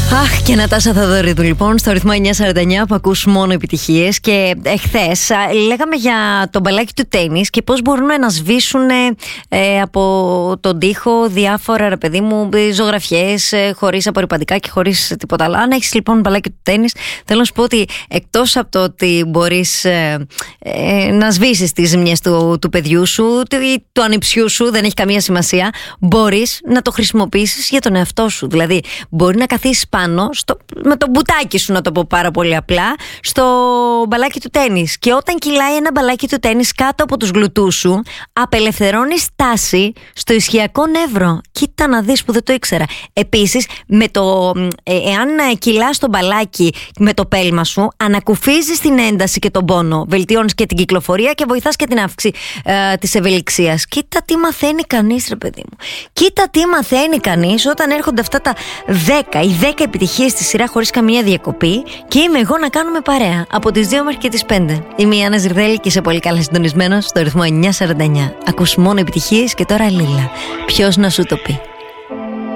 Αχ, και Νατάσα Θαδωρίδου λοιπόν στο ρυθμό 949 που ακούς μόνο επιτυχίες. Και εχθές λέγαμε για το μπαλάκι του τένις και πώς μπορούν να σβήσουν από τον τοίχο διάφορα, ρε παιδί μου, ζωγραφιές χωρίς απορρυπαντικά και χωρίς τίποτα άλλο. Αν έχεις λοιπόν μπαλάκι του τένις, θέλω να σου πω ότι εκτός από το ότι μπορείς να σβήσεις τις ζημιές του παιδιού σου ή του ανιψιού σου, δεν έχει καμία σημασία, μπορείς να το χρησιμοποιήσεις για τον εαυτό σου. Δηλαδή μπορεί να καθίσεις πάνω με το μπουτάκι σου, να το πω πάρα πολύ απλά, στο μπαλάκι του τένις. Και όταν κυλάει ένα μπαλάκι του τένις κάτω από τους γλουτούς σου, απελευθερώνεις τάση στο ισχυακό νεύρο. Κοίτα να δεις που δεν το ήξερα. Επίσης, εάν κυλάς το μπαλάκι με το πέλμα σου, ανακουφίζεις την ένταση και τον πόνο, βελτιώνεις και την κυκλοφορία και βοηθάς και την αύξηση της ευελιξίας. Κοίτα τι μαθαίνει κανείς, ρε παιδί μου. Κοίτα τι μαθαίνει κανείς όταν έρχονται αυτά τα 10 επιτυχίες στη σειρά χωρίς καμία διακοπή και είμαι εγώ να κάνουμε παρέα από τις 2 μέχρι και τις 5. Είμαι η Άννα Ζυρδέλη και είσαι πολύ καλά συντονισμένος στο ρυθμό 949. Ακούς μόνο επιτυχίες και τώρα Λίλα. Ποιος να σου το πει.